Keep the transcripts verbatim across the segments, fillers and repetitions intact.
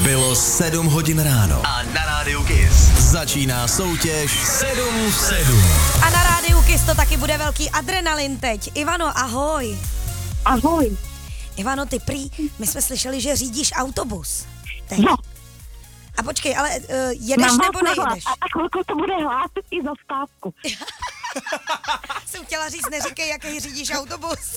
Bylo sedm hodin ráno. A na rádiu Kiss Začíná soutěž sedm v sedm. A na rádiu Kiss to taky bude velký adrenalin teď. Ivano, ahoj. Ahoj. Ivano, ty prý, my jsme slyšeli, že řídíš autobus. Teď. No. A počkej, ale uh, jedeš Mám nebo vás nejedeš? A, a chvilku to bude hlásit i zastávku. Jsem chtěla říct, neříkej, jaký řídíš autobus.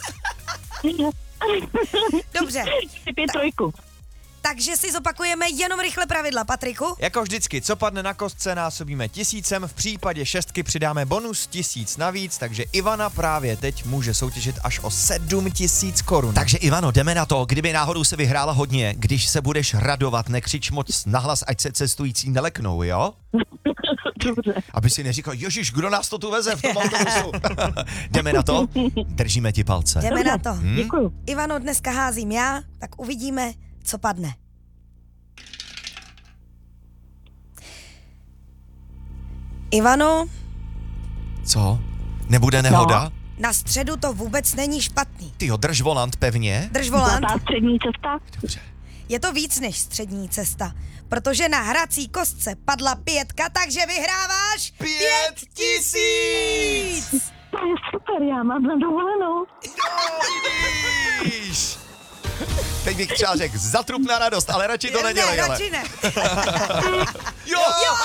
Dobře. Typě trojku. Takže si zopakujeme jenom rychle pravidla, Patriku. Jako vždycky, co padne na kostce, násobíme tisícem, v případě šestky přidáme bonus tisíc navíc, takže Ivana právě teď může soutěžit až o sedm tisíc korun. Takže Ivano, jdeme na to, kdyby náhodou se vyhrála hodně, když se budeš radovat, nekřič moc nahlas, ať se cestující neleknou, jo? Dobře. Aby si neříkal, ježiš, kdo nás to tu veze v tom autobusu? Jdeme na to? Držíme ti palce. Jdeme na to. Hm? Děkuju. Ivano, dneska házím já, tak uvidíme, co padne. Ivano, Co? Nebude nehoda? No. na středu to vůbec není špatný. Tyjo, drž volant pevně. Drž volant. Zlatá střední cesta. Dobře. Je to víc než střední cesta, protože na hrací kostce padla pětka, takže vyhráváš Pět tisíc! To je super, já mám na dovolenou. Vidíš? Teď bych třeba řekl, zatrup na radost, ale radši to ne, nedělej, ale. radši ne. Jo!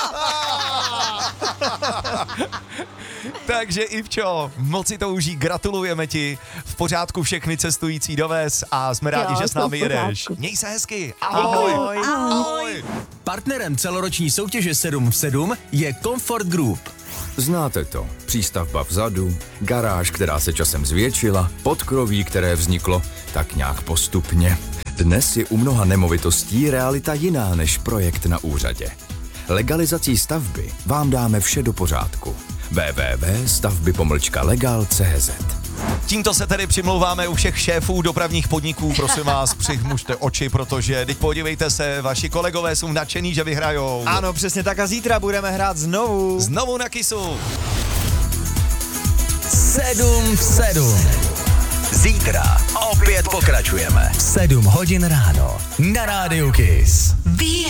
Takže Ivčo, moc si to užij, gratulujeme ti. V pořádku všechny cestující dovez a jsme rádi, Jo, že s to v námi jedeš. pořádku. Měj se hezky. Ahoj. Ahoj. Ahoj. Partnerem celoroční soutěže sedm v sedm je Comfort Group. Znáte to. Přístavba vzadu, garáž, která se časem zvětšila, podkroví, které vzniklo tak nějak postupně. Dnes je u mnoha nemovitostí realita jiná než projekt na úřadě. Legalizací stavby vám dáme vše do pořádku. w w w tečka stavby pomlčka legal tečka c z Tímto se tedy přimlouváme u všech šéfů dopravních podniků, prosím vás, přihmužte oči, protože teď podívejte se, vaši kolegové jsou nadšený, že vyhrajou. Ano, přesně tak a zítra budeme hrát znovu. Znovu na Kissu. sedm v sedm. Zítra opět pokračujeme. sedm hodin ráno. Na rádiu Kiss. Be